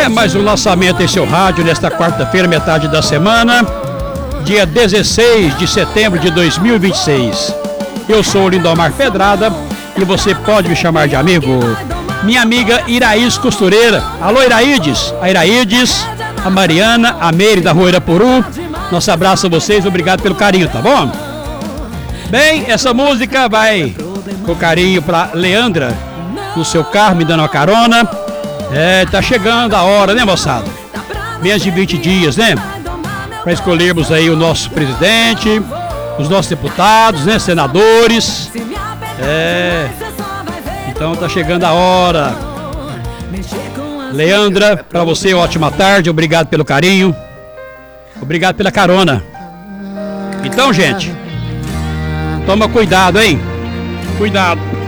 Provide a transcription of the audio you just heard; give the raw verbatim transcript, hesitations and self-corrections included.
É mais um lançamento em seu rádio nesta quarta-feira, metade da semana, dia dezesseis de setembro de dois mil e vinte e seis. Eu sou o Lindomar Pedrada e você pode me chamar de amigo. Minha amiga Iraís Costureira. Alô, Iraídes. A Iraídes, a Mariana, a Meire da Rua Irapuru. Nosso abraço a vocês, obrigado pelo carinho, tá bom? Bem, essa música vai com carinho para Leandra, no seu carro, me dando uma carona. É, tá chegando a hora, né, moçada? Menos de vinte dias, né? Para escolhermos aí o nosso presidente, os nossos deputados, né, senadores. É, então tá chegando a hora. Leandra, para você, ótima tarde, obrigado pelo carinho. Obrigado pela carona. Então, gente, toma cuidado, hein? Cuidado.